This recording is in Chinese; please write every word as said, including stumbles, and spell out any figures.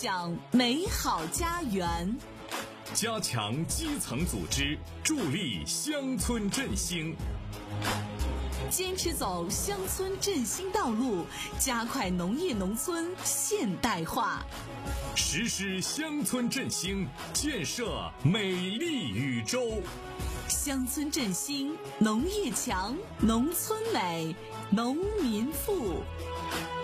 享美好家园， 加强基层组织，助力乡村振兴。 坚持走乡村振兴道路，加快农业农村现代化， 实施乡村振兴，建设美丽宇宙。 乡村振兴，农业强，农村美，农民富。